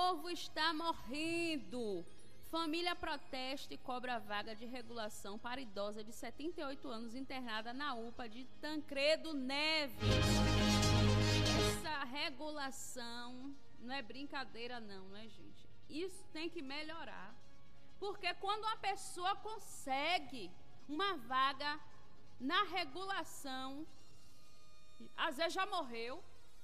povo está morrendo. Família protesta e cobra vaga de regulação para idosa de 78 anos internada na UPA de Tancredo Neves. Essa regulação não é brincadeira não, né, gente? Isso tem que melhorar. Porque quando uma pessoa consegue uma vaga na regulação, às vezes já morreu,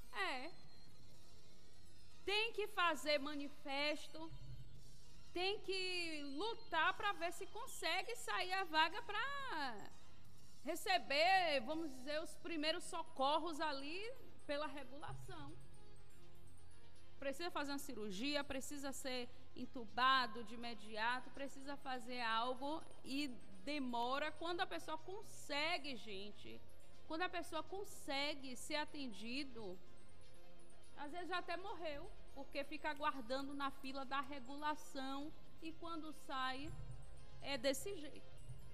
tem que fazer manifesto, tem que lutar para ver se consegue sair a vaga para receber, vamos dizer, os primeiros socorros ali pela regulação. Precisa fazer uma cirurgia, precisa ser entubado de imediato, precisa fazer algo e demora. Quando a pessoa consegue, gente, quando a pessoa consegue ser atendido, às vezes já até morreu, porque fica aguardando na fila da regulação e quando sai é desse jeito.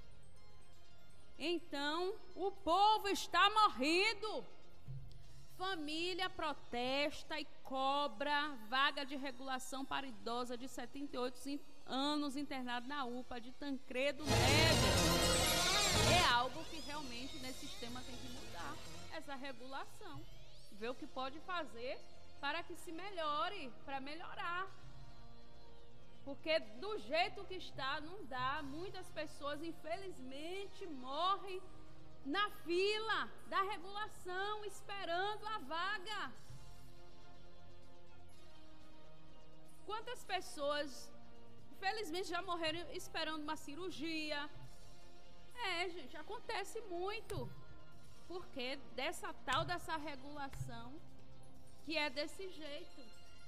Então, o povo está morrendo. Família protesta e cobra vaga de regulação para idosa de 78 anos internada na UPA de Tancredo Neves. É algo que realmente nesse sistema tem que mudar, essa regulação. Ver o que pode fazer para que se melhore, para melhorar. Porque do jeito que está, não dá. Muitas pessoas, infelizmente, morrem na fila da regulação, esperando a vaga. Quantas pessoas, infelizmente, já morreram esperando uma cirurgia? Gente, acontece muito. Porque dessa regulação que é desse jeito.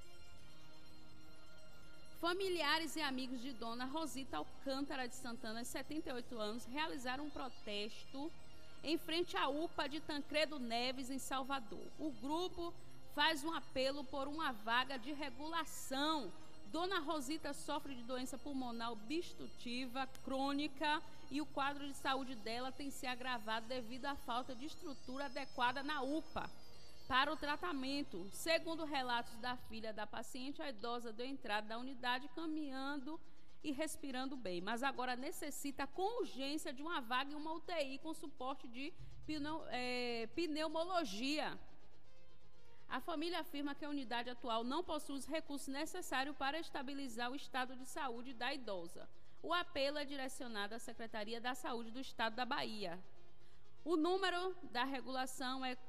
Familiares e amigos de Dona Rosita Alcântara de Santana, 78 anos, realizaram um protesto em frente à UPA de Tancredo Neves, em Salvador. O grupo faz um apelo por uma vaga de regulação. Dona Rosita sofre de doença pulmonar obstrutiva crônica e o quadro de saúde dela tem se agravado devido à falta de estrutura adequada na UPA para o tratamento. Segundo relatos da filha da paciente, a idosa deu entrada na unidade caminhando e respirando bem, mas agora necessita com urgência de uma vaga em uma UTI com suporte de pneumologia. A família afirma que a unidade atual não possui os recursos necessários para estabilizar o estado de saúde da idosa. O apelo é direcionado à Secretaria da Saúde do Estado da Bahia. O número da regulação é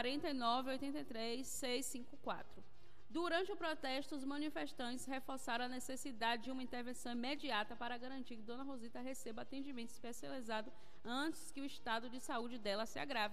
4983-654. Durante o protesto, os manifestantes reforçaram a necessidade de uma intervenção imediata para garantir que Dona Rosita receba atendimento especializado antes que o estado de saúde dela se agrave.